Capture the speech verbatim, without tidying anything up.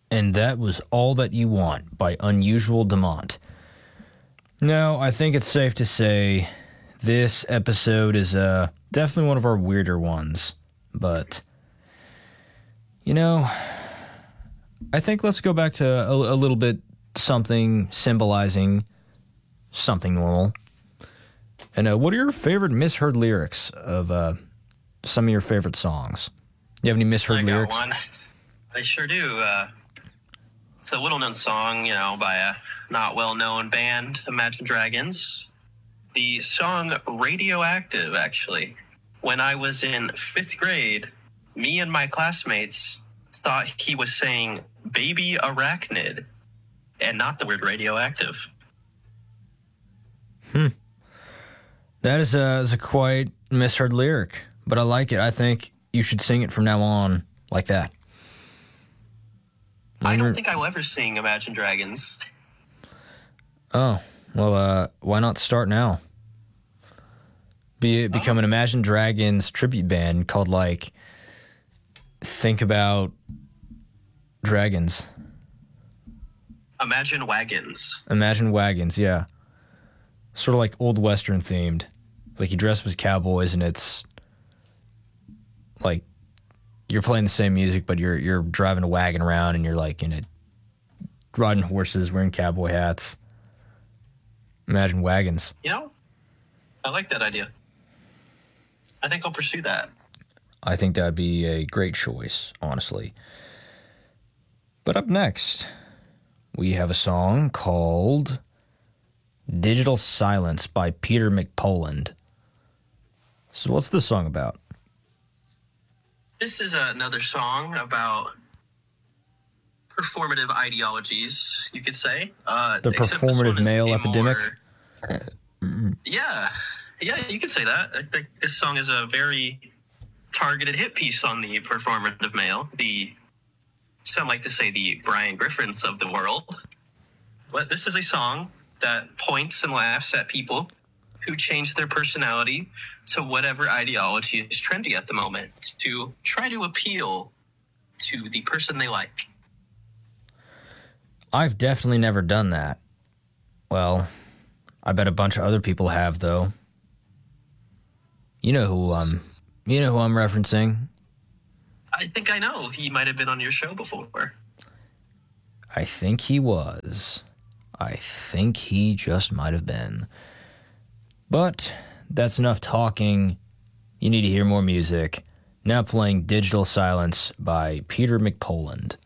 And that was All That You Want by Unusual Demont. Now, I think it's safe to say this episode is uh, definitely one of our weirder ones. But, you know, I think let's go back to a, a little bit something symbolizing something normal. And uh, what are your favorite misheard lyrics of uh, some of your favorite songs? You have any misheard I got lyrics? one. I sure do. Uh, it's a little-known song, you know, by a not well-known band, Imagine Dragons. The song Radioactive, actually. When I was in fifth grade, me and my classmates thought he was saying baby arachnid and not the word radioactive. Hmm. That is a, is a quite misheard lyric, but I like it. I think you should sing it from now on like that. I don't think I will ever sing Imagine Dragons. Oh, well, uh, why not start now? Be Become an Imagine Dragons tribute band called, like, Think About Dragons. Imagine Wagons. Imagine Wagons, yeah. Sort of like old Western themed. Like you dress up as cowboys and it's like you're playing the same music, but you're you're driving a wagon around and you're like in it, riding horses, wearing cowboy hats. Imagine Wagons. You know, I like that idea. I think I'll pursue that. I think that'd be a great choice, honestly. But up next, we have a song called Digital Silence by Peter McPoland. So what's this song about? This is another song about performative ideologies, you could say. Uh, The except this one performative is male a epidemic? more- Yeah. Yeah, you could say that. I think this song is a very targeted hit piece on the performative male. The, some like to say the Brian Griffins of the world. But this is a song that points and laughs at people who change their personality to whatever ideology is trendy at the moment to try to appeal to the person they like. I've definitely never done that. Well, I bet a bunch of other people have, though. You know who um, you know who I'm referencing. I think I know. He might have been on your show before. I think he was. I think he just might have been. But that's enough talking. You need to hear more music. Now playing Digital Silence by Peter McPoland.